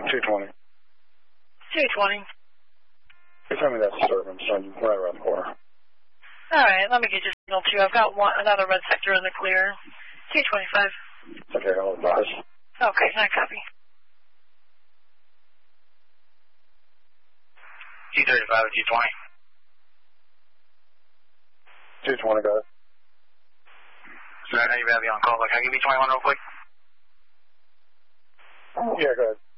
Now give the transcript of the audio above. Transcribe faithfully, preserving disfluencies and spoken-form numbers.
two twenty. two twenty. You tell me that disturbance, I'm right around the corner. All right, let me get your signal too. I've got one, another red sector in the clear. two twenty-five. Okay, I'll advise. Okay, I copy. two thirty-five to two twenty. two twenty, guys. So I know you better be on call, but can I give you twenty-one real quick? Yeah, go ahead.